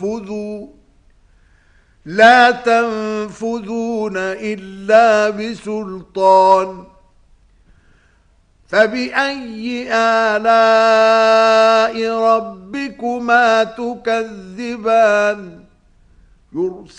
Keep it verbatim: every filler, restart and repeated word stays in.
تنفذوا لا تنفذون إلا بسلطان فبأي آلاء ربكما تكذبان يرسل